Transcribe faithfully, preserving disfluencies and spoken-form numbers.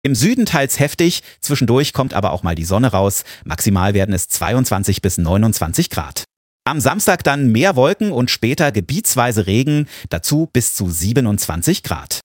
Im Süden teils heftig, zwischendurch kommt aber auch mal die Sonne raus. Maximal werden es zweiundzwanzig bis neunundzwanzig Grad. Am Samstag dann mehr Wolken und später gebietsweise Regen, dazu bis zu siebenundzwanzig Grad.